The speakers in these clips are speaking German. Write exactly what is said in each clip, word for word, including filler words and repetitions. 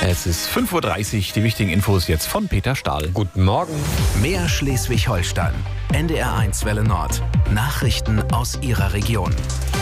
Es ist fünf Uhr dreißig, die wichtigen Infos jetzt von Peter Stahl. Guten Morgen. Mehr Schleswig-Holstein. N D R eins Welle Nord. Nachrichten aus Ihrer Region.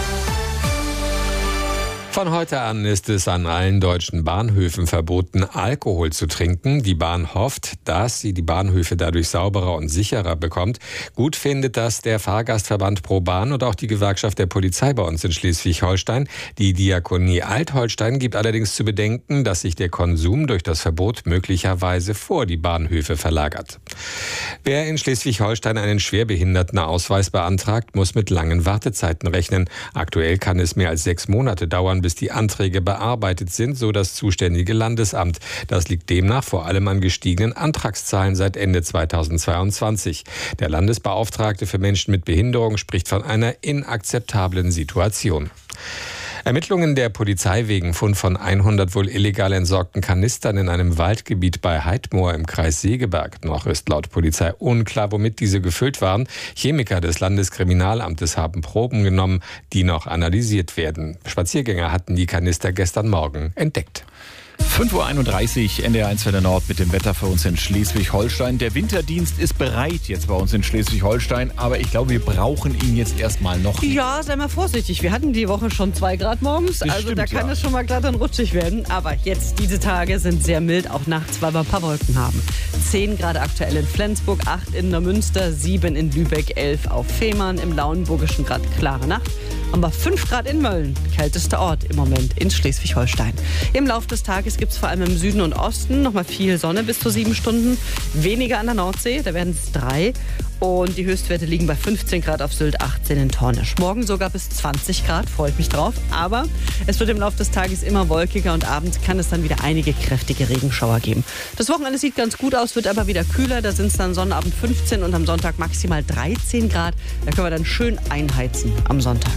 Von heute an ist es an allen deutschen Bahnhöfen verboten, Alkohol zu trinken. Die Bahn hofft, dass sie die Bahnhöfe dadurch sauberer und sicherer bekommt. Gut findet das der Fahrgastverband ProBahn und auch die Gewerkschaft der Polizei bei uns in Schleswig-Holstein. Die Diakonie Altholstein gibt allerdings zu bedenken, dass sich der Konsum durch das Verbot möglicherweise vor die Bahnhöfe verlagert. Wer in Schleswig-Holstein einen Schwerbehindertenausweis beantragt, muss mit langen Wartezeiten rechnen. Aktuell kann es mehr als sechs Monate dauern, bis die Anträge bearbeitet sind, so das zuständige Landesamt. Das liegt demnach vor allem an gestiegenen Antragszahlen seit Ende zweitausendzweiundzwanzig. Der Landesbeauftragte für Menschen mit Behinderung spricht von einer inakzeptablen Situation. Ermittlungen der Polizei wegen Fund von hundert wohl illegal entsorgten Kanistern in einem Waldgebiet bei Heidmoor im Kreis Segeberg. Noch ist laut Polizei unklar, womit diese gefüllt waren. Chemiker des Landeskriminalamtes haben Proben genommen, die noch analysiert werden. Spaziergänger hatten die Kanister gestern Morgen entdeckt. fünf Uhr einunddreißig, N D R eins Welle Nord mit dem Wetter für uns in Schleswig-Holstein. Der Winterdienst ist bereit jetzt bei uns in Schleswig-Holstein, aber ich glaube, wir brauchen ihn jetzt erstmal noch nicht. Ja, sei mal vorsichtig. Wir hatten die Woche schon zwei Grad morgens, Das also stimmt, da kann ja. es schon mal glatt und rutschig werden. Aber jetzt, diese Tage sind sehr mild, auch nachts, weil wir ein paar Wolken haben. zehn Grad aktuell in Flensburg, acht in Neumünster, sieben in Lübeck, elf auf Fehmarn, im Lauenburgischen Grad klare Nacht. Haben wir fünf Grad in Mölln, kältester Ort im Moment in Schleswig-Holstein. Im Laufe des Tages gibt es vor allem im Süden und Osten noch mal viel Sonne bis zu sieben Stunden. Weniger an der Nordsee, da werden es drei. Und die Höchstwerte liegen bei fünfzehn Grad auf Sylt, achtzehn in Tornisch. Morgen sogar bis zwanzig Grad, freut mich drauf. Aber es wird im Laufe des Tages immer wolkiger und abends kann es dann wieder einige kräftige Regenschauer geben. Das Wochenende sieht ganz gut aus, wird aber wieder kühler. Da sind es dann Sonnabend fünfzehn und am Sonntag maximal dreizehn Grad. Da können wir dann schön einheizen am Sonntag.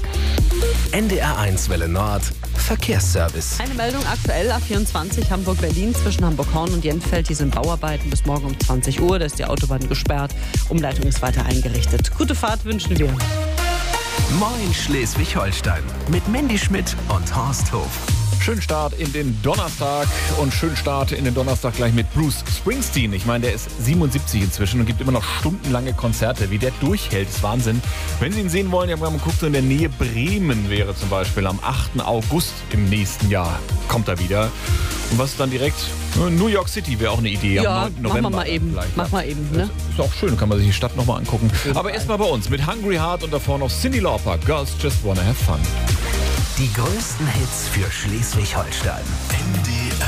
N D R eins Welle Nord. Verkehrsservice. Eine Meldung aktuell A vierundzwanzig Hamburg-Berlin zwischen Hamburg-Horn und Jenfeld. Hier sind Bauarbeiten bis morgen um zwanzig Uhr. Da ist die Autobahn gesperrt. Umleitung ist weiter eingerichtet. Gute Fahrt wünschen wir. Moin Schleswig-Holstein. Mit Mandy Schmidt und Horst Hof. Schönen Start in den Donnerstag und schönen Start in den Donnerstag gleich mit Bruce Springsteen. Ich meine, der ist siebenundsiebzig inzwischen und gibt immer noch stundenlange Konzerte. Wie der durchhält, ist Wahnsinn. Wenn Sie ihn sehen wollen, ja, man guckt, so in der Nähe Bremen wäre zum Beispiel am achten August im nächsten Jahr. Kommt er wieder. Und was dann direkt? New York City wäre auch eine Idee. Ja, am neunten machen wir November mal eben. vielleicht, Mach ja. mal eben, ne? Ist auch schön, kann man sich die Stadt nochmal angucken. Aber erstmal bei uns mit Hungry Heart und davor noch Cyndi Lauper. Girls Just Wanna Have Fun. Die größten Hits für Schleswig-Holstein. N D